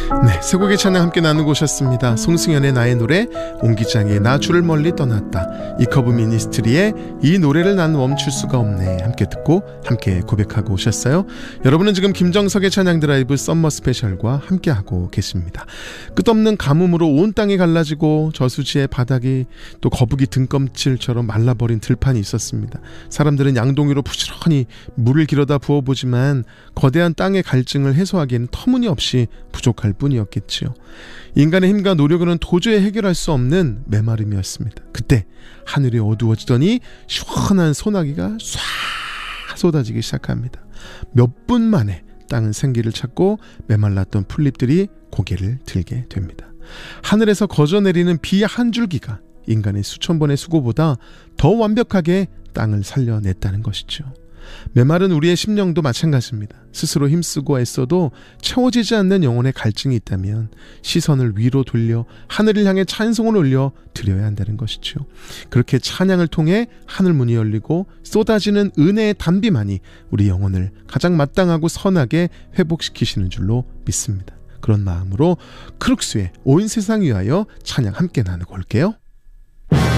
네, 세 곡의 찬양 함께 나누고 오셨습니다. 송승연의 나의 노래, 옹기장의 나 주를 멀리 떠났다, 이커브 미니스트리의 이 노래를 난 멈출 수가 없네 함께 듣고 함께 고백하고 오셨어요. 여러분은 지금 김정석의 찬양 드라이브 썸머 스페셜과 함께하고 계십니다. 끝없는 가뭄으로 온 땅이 갈라지고 저수지의 바닥이 또 거북이 등껍질처럼 말라버린 들판이 있었습니다. 사람들은 양동이로 부지런히 물을 길어다 부어보지만 거대한 땅의 갈증을 해소하기에는 터무니없이 부족할 뿐이었겠지요. 인간의 힘과 노력으로는 도저히 해결할 수 없는 메마름이었습니다. 그때 하늘이 어두워지더니 시원한 소나기가 쏴 쏟아지기 시작합니다. 몇 분 만에 땅은 생기를 찾고 메말랐던 풀잎들이 고개를 들게 됩니다. 하늘에서 거저내리는 비 한 줄기가 인간의 수천 번의 수고보다 더 완벽하게 땅을 살려냈다는 것이죠. 메마른 우리의 심령도 마찬가지입니다. 스스로 힘쓰고 애써도 채워지지 않는 영혼의 갈증이 있다면 시선을 위로 돌려 하늘을 향해 찬송을 올려 드려야 한다는 것이죠. 그렇게 찬양을 통해 하늘문이 열리고 쏟아지는 은혜의 단비만이 우리 영혼을 가장 마땅하고 선하게 회복시키시는 줄로 믿습니다. 그런 마음으로 크룩스의 온 세상 위하여 찬양 함께 나누고 올게요.